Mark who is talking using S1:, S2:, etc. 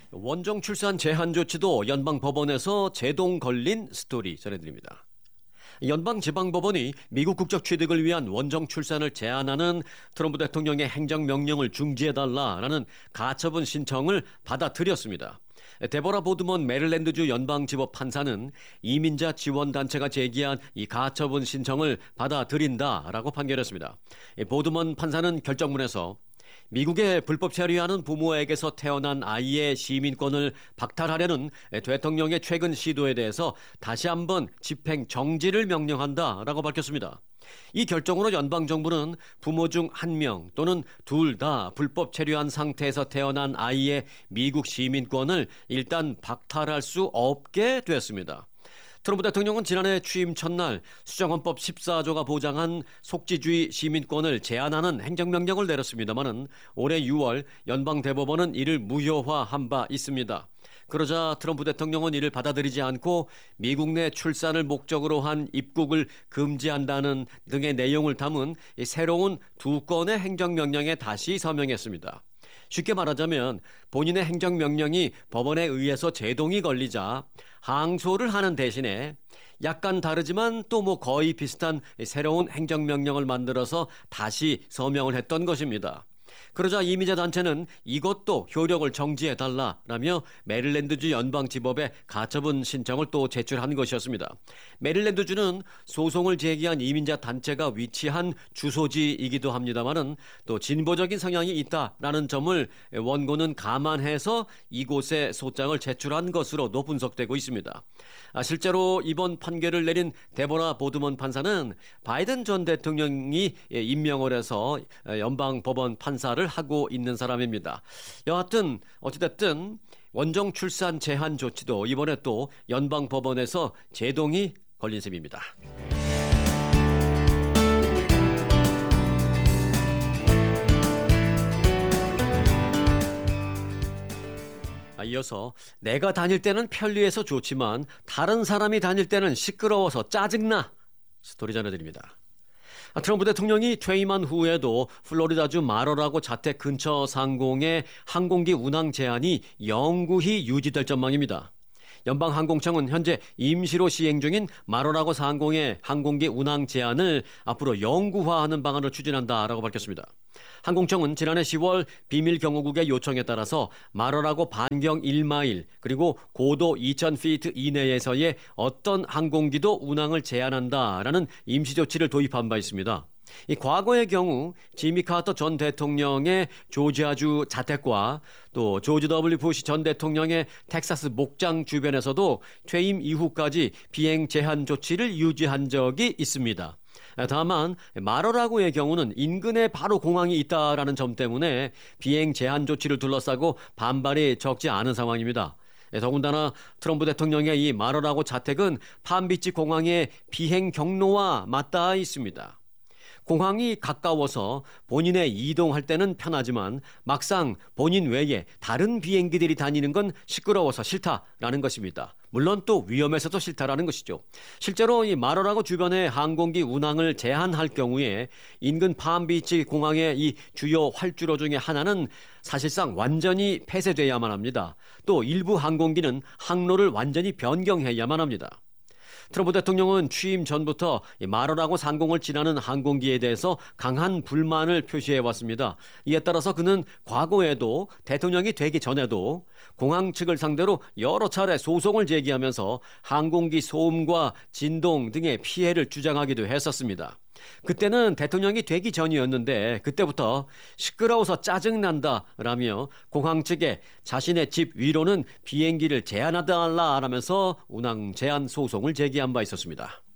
S1: 원정 출산 제한 조치도 연방법원에서 제동 걸린 스토리 전해드립니다. 연방지방법원이 미국 국적 취득을 위한 원정 출산을 제한하는 트럼프 대통령의 행정명령을 중지해달라라는 가처분 신청을 받아들였습니다. 데보라 보드먼 메릴랜드주 연방지법 판사는 이민자 지원단체가 제기한 이 가처분 신청을 받아들인다라고 판결했습니다. 보드먼 판사는 결정문에서 미국에 불법 체류하는 부모에게서 태어난 아이의 시민권을 박탈하려는 대통령의 최근 시도에 대해서 다시 한번 집행 정지를 명령한다라고 밝혔습니다. 이 결정으로 연방정부는 부모 중 한 명 또는 둘 다 불법 체류한 상태에서 태어난 아이의 미국 시민권을 일단 박탈할 수 없게 됐습니다. 트럼프 대통령은 지난해 취임 첫날 수정헌법 14조가 보장한 속지주의 시민권을 제한하는 행정명령을 내렸습니다마는 올해 6월 연방대법원은 이를 무효화한 바 있습니다. 그러자 트럼프 대통령은 이를 받아들이지 않고 미국 내 출산을 목적으로 한 입국을 금지한다는 등의 내용을 담은 새로운 두 건의 행정명령에 다시 서명했습니다. 쉽게 말하자면 본인의 행정명령이 법원에 의해서 제동이 걸리자 항소를 하는 대신에 약간 다르지만 또 거의 비슷한 새로운 행정명령을 만들어서 다시 서명을 했던 것입니다. 그러자 이민자 단체는 이것도 효력을 정지해달라라며 메릴랜드주 연방지법에 가처분 신청을 또 제출한 것이었습니다. 메릴랜드주는 소송을 제기한 이민자 단체가 위치한 주소지이기도 합니다만은 또 진보적인 성향이 있다라는 점을 원고는 감안해서 이곳에 소장을 제출한 것으로도 분석되고 있습니다. 실제로 이번 판결을 내린 데보라 보드먼 판사는 바이든 전 대통령이 임명을 해서 연방법원 판사를 하고 있는 사람입니다. 여하튼 어찌됐든 원정 출산 제한 조치도 이번에 또 연방법원에서 제동이 걸린 셈입니다. 이어서 내가 다닐 때는 편리해서 좋지만 다른 사람이 다닐 때는 시끄러워서 짜증나 스토리 전해드립니다. 트럼프 대통령이 퇴임한 후에도 플로리다주 마러라고 자택 근처 상공의 항공기 운항 제한이 영구히 유지될 전망입니다. 연방항공청은 현재 임시로 시행 중인 마러라고 상공의 항공기 운항 제한을 앞으로 영구화하는 방안을 추진한다라고 밝혔습니다. 항공청은 지난해 10월 비밀경호국의 요청에 따라서 마러라고 반경 1마일 그리고 고도 2,000피트 이내에서의 어떤 항공기도 운항을 제한한다라는 임시조치를 도입한 바 있습니다. 이 과거의 경우 지미 카터 전 대통령의 조지아주 자택과 또 조지 W 부시 전 대통령의 텍사스 목장 주변에서도 퇴임 이후까지 비행 제한 조치를 유지한 적이 있습니다. 다만 마러라고의 경우는 인근에 바로 공항이 있다라는 점 때문에 비행 제한 조치를 둘러싸고 반발이 적지 않은 상황입니다. 더군다나 트럼프 대통령의 이 마러라고 자택은 palm비치 공항의 비행 경로와 맞닿아 있습니다. 공항이 가까워서 본인의 이동할 때는 편하지만 막상 본인 외에 다른 비행기들이 다니는 건 시끄러워서 싫다라는 것입니다. 물론 또 위험해서도 싫다라는 것이죠. 실제로 이 마러라고 주변의 항공기 운항을 제한할 경우에 인근 palm비치 공항의 이 주요 활주로 중에 하나는 사실상 완전히 폐쇄돼야만 합니다. 또 일부 항공기는 항로를 완전히 변경해야만 합니다. 트럼프 대통령은 취임 전부터 마러라고 상공을 지나는 항공기에 대해서 강한 불만을 표시해왔습니다. 이에 따라서 그는 과거에도 대통령이 되기 전에도 공항 측을 상대로 여러 차례 소송을 제기하면서 항공기 소음과 진동 등의 피해를 주장하기도 했었습니다. 그때는 대통령이 되기 전이었는데 그때부터 시끄러워서 짜증난다라며 공항 측에 자신의 집 위로는 비행기를 제한하달라라면서 운항 제한 소송을 제기한 바 있었습니다.